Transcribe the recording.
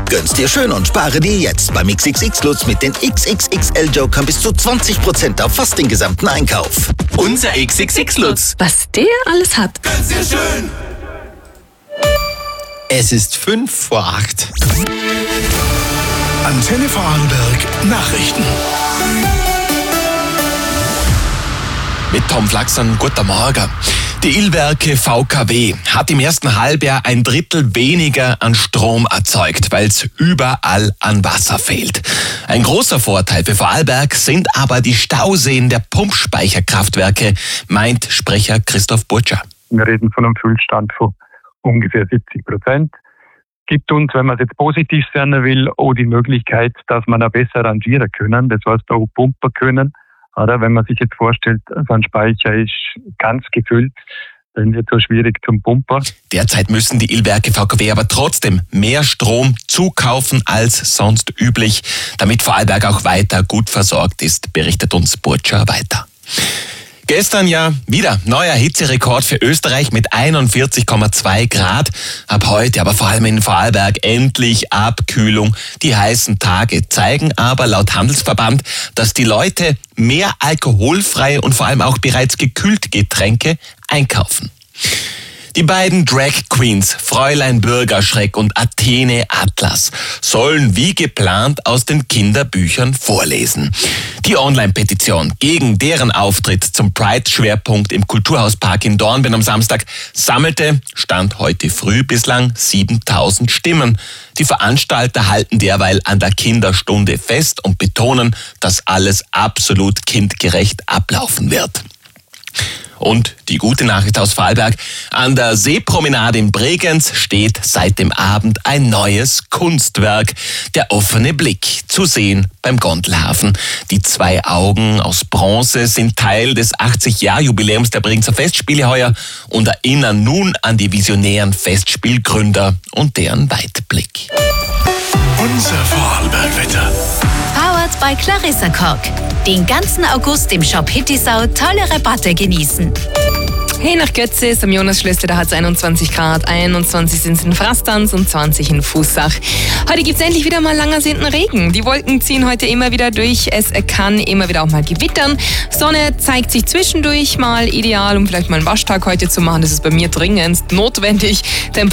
Gönn's dir schön und spare dir jetzt beim XXX Lutz mit den XXXL-Jokern bis zu 20% auf fast den gesamten Einkauf. Unser XXX Lutz. Was der alles hat. Gönn's dir schön. Es ist 7:55. Antenne Vorarlberg Nachrichten. Mit Tom Flaxern, guten Morgen. Die Illwerke VKW hat im ersten Halbjahr 1/3 weniger an Strom erzeugt, weil es überall an Wasser fehlt. Ein großer Vorteil für Vorarlberg sind aber die Stauseen der Pumpspeicherkraftwerke, meint Sprecher Christoph Burtscher. Wir reden von einem Füllstand von ungefähr 70%. Gibt uns, wenn man es jetzt positiv sehen will, auch die Möglichkeit, dass man auch besser rangieren können. Das heißt, auch pumpen können. Oder wenn man sich jetzt vorstellt, so ein Speicher ist ganz gefüllt, dann wird es so schwierig zum Pumpen. Derzeit müssen die Illwerke VKW aber trotzdem mehr Strom zukaufen als sonst üblich, damit Vorarlberg auch weiter gut versorgt ist, berichtet uns Burtscher weiter. Gestern ja wieder neuer Hitzerekord für Österreich mit 41,2 Grad. Ab heute, aber vor allem in Vorarlberg, endlich Abkühlung. Die heißen Tage zeigen aber laut Handelsverband, dass die Leute mehr alkoholfreie und vor allem auch bereits gekühlte Getränke einkaufen. Die beiden Drag Queens, Fräulein Bürgerschreck und Athene Atlas, sollen wie geplant aus den Kinderbüchern vorlesen. Die Online-Petition gegen deren Auftritt zum Pride-Schwerpunkt im Kulturhauspark in Dornbirn am Samstag sammelte, Stand heute früh, bislang 7.000 Stimmen. Die Veranstalter halten derweil an der Kinderstunde fest und betonen, dass alles absolut kindgerecht ablaufen wird. Und die gute Nachricht aus Vorarlberg: An der Seepromenade in Bregenz steht seit dem Abend ein neues Kunstwerk. Der offene Blick, zu sehen beim Gondelhafen. Die 2 Augen aus Bronze sind Teil des 80-Jahr-Jubiläums der Bregenzer Festspiele heuer und erinnern nun an die visionären Festspielgründer und deren Weitblick. Unser Vorarlberg-Wetter. Powered by Clarissa Kork. Den ganzen August im Shop Hittisau tolle Rabatte genießen. Hey, nach Götze ist am Jonasschlösser, da hat es 21 Grad, 21 sind es in Frastanz und 20 in Fußach. Heute gibt es endlich wieder mal langersehnten Regen. Die Wolken ziehen heute immer wieder durch, es kann immer wieder auch mal gewittern. Sonne zeigt sich zwischendurch mal, ideal, um vielleicht mal einen Waschtag heute zu machen. Das ist bei mir dringend notwendig.